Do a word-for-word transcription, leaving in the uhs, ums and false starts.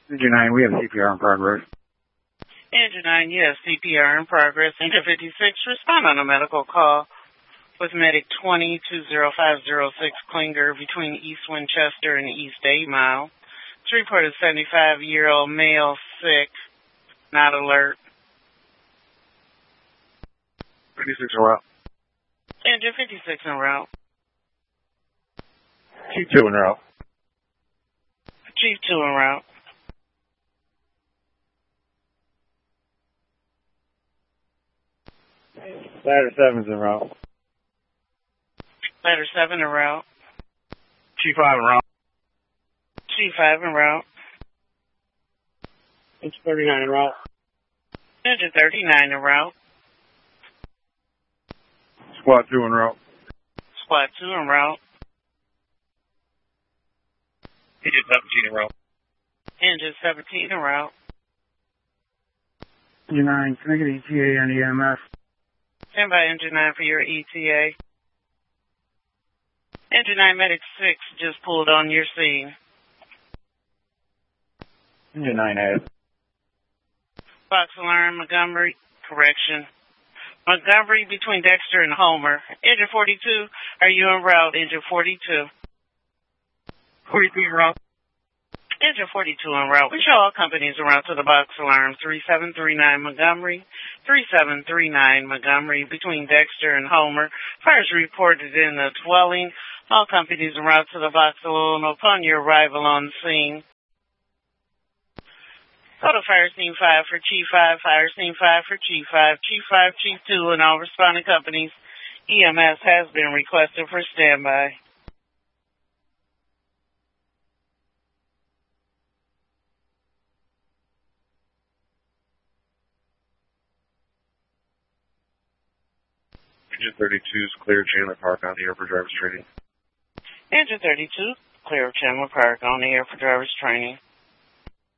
Engine nine, we have C P R in progress. Engine nine, you have C P R in progress. Engine fifty-six, respond on a medical call with Medic twenty two zero five zero six Klinger between East Winchester and East eight Mile. It's reported seventy-five-year-old male sick, not alert. fifty-six en route. Engine fifty-six en route. Chief two en route. Chief two en route. Ladder seven's en route. Ladder seven en route. Chief five en route. Chief five en route. Engine thirty-nine en route. Engine thirty-nine en route. Squad two en route. Squad two en route. Engine seventeen en route. Engine seventeen en route. Engine nine, can I get E T A on E M S? Stand by Engine nine for your E T A. Engine nine Medic six just pulled on your scene. Engine nine has. Box alarm, Montgomery, correction. Montgomery between Dexter and Homer. Engine forty-two, are you en route? Engine forty-two. forty-two en route. Engine forty-two en route. We show all companies en route to the box alarm. three seven three nine Montgomery. three seven three nine Montgomery between Dexter and Homer. Fires reported in the dwelling. All companies en route to the box alarm upon your arrival on scene. Go to Fire Scene five for Chief five, Fire Scene five for Chief five, Chief five, Chief two, and all responding companies. E M S has been requested for standby. Engine thirty-two is clear Chandler Park on the air for driver's training. Engine thirty-two, clear of Chandler Park on the air for driver's training.